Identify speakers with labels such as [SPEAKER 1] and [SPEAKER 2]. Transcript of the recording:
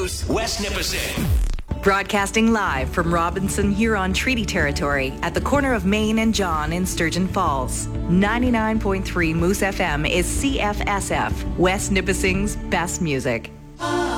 [SPEAKER 1] Moose, West Nipissing.
[SPEAKER 2] Broadcasting live from Robinson Huron Treaty Territory at the corner of Main and John in Sturgeon Falls. 99.3 Moose FM is CFSF, West Nipissing's best music.